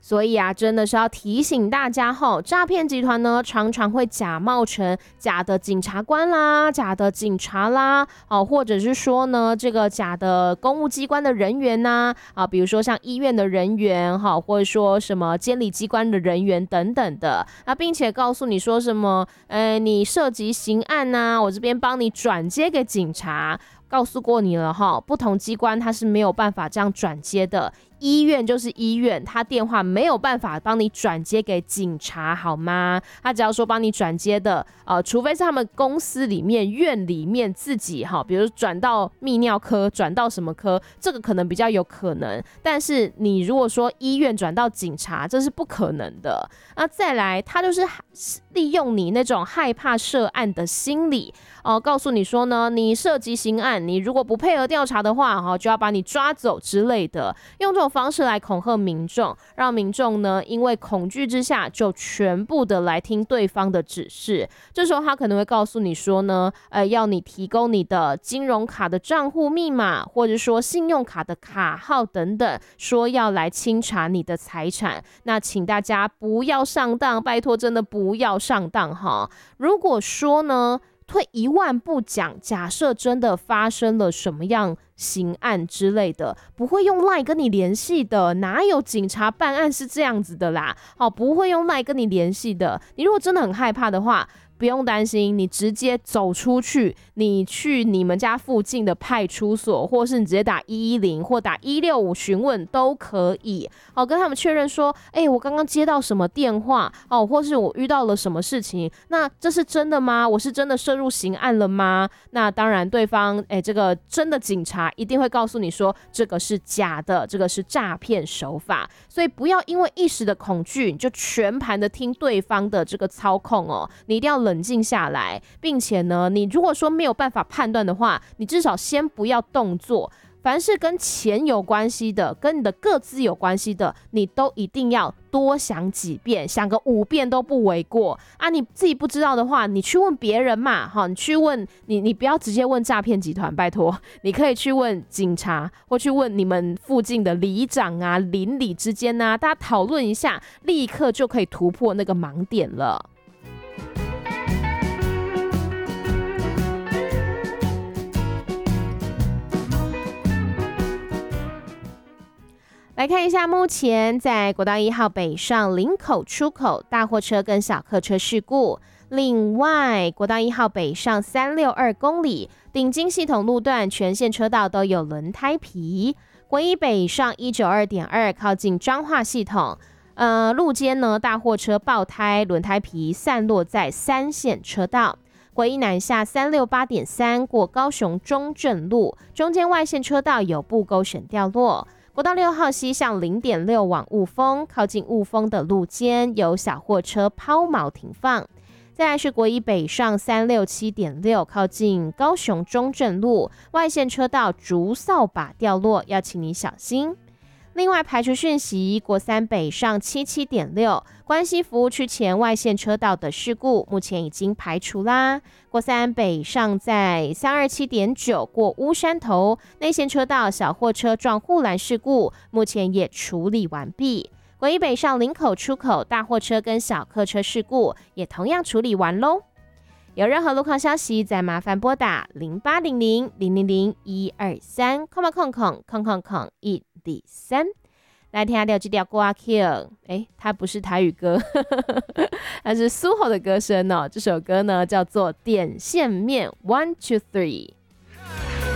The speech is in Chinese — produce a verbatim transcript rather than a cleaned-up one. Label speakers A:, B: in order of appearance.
A: 所以啊，真的是要提醒大家吼，诈骗集团呢常常会假冒成假的警察官啦、假的警察啦，哦，或者是说呢这个假的公务机关的人员呐、啊，比如说像医院的人员哈，或者说什么监理机关的人员等等的啊，并且告诉你说什么，呃，你涉及刑案呐、啊，我这边帮你转接给警察。告诉过你了哈，不同机关它是没有办法这样转接的。医院就是医院，他电话没有办法帮你转接给警察，好吗？他只要说帮你转接的，呃，除非是他们公司里面、院里面自己哈，比如转到泌尿科、转到什么科，这个可能比较有可能。但是你如果说医院转到警察，这是不可能的。那再来，他就是利用你那种害怕涉案的心理，哦、呃，告诉你说呢，你涉及刑案，你如果不配合调查的话，哈，就要把你抓走之类的，用这种方式来恐吓民众，让民众呢因为恐惧之下就全部的来听对方的指示。这时候他可能会告诉你说呢，呃，要你提供你的金融卡的账户密码，或者说信用卡的卡号等等，说要来清查你的财产。那请大家不要上当，拜托真的不要上当哈。如果说呢，退一万步讲，假设真的发生了什么样刑案之类的，不会用 LINE 跟你联系的，哪有警察办案是这样子的啦？好，不会用 LINE 跟你联系的。你如果真的很害怕的话，不用担心，你直接走出去，你去你们家附近的派出所，或是你直接打一一零或打一六五询问都可以。好，跟他们确认说，哎、欸，我刚刚接到什么电话哦，或是我遇到了什么事情，那这是真的吗？我是真的涉入刑案了吗？那当然，对方哎、欸，这个真的警察一定会告诉你说，这个是假的，这个是诈骗手法。所以不要因为一时的恐惧，你就全盘的听对方的这个操控哦，你一定要冷静下来，并且呢，你如果说没有办法判断的话，你至少先不要动作。凡是跟钱有关系的，跟你的个资有关系的，你都一定要多想几遍，想个五遍都不为过啊！你自己不知道的话，你去问别人嘛，哈，你去问你，你不要直接问诈骗集团，拜托，你可以去问警察，或去问你们附近的里长啊、邻里之间啊，大家讨论一下，立刻就可以突破那个盲点了。来看一下，目前在国道一号北上林口出口大货车跟小客车事故。另外，国道一号北上三六二公里顶金系统路段全线车道都有轮胎皮。国一北上一九二点二靠近彰化系统，呃，路肩呢大货车爆胎，轮胎皮散落在三线车道。国一南下三六八点三过高雄中正路，中间外线车道有布勾绳掉落。国道六号西向 零点六 往雾峰，靠近雾峰的路肩有小货车抛锚停放。再来是国一北上 三六七点六 靠近高雄中正路，外线车道竹扫把掉落，要请你小心。另外排除讯息，国三北上 七七点六 关西服务区前外线车道的事故目前已经排除啦。国三北上在 三二七点九 过乌山头内线车道小货车撞护栏事故目前也处理完毕。国一北上林口出口大货车跟小客车事故也同样处理完咯。有任何路况消息，再麻烦拨打零八零零零零零一二三空空空空空空空一二三。来听下这条歌曲，哎，它不是台语歌，它是苏后的歌声哦。这首歌呢叫做《点线面 One Two Three》。